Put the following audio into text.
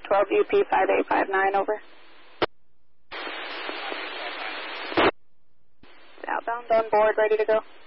12 UP 5859, over. Outbound on board, ready to go.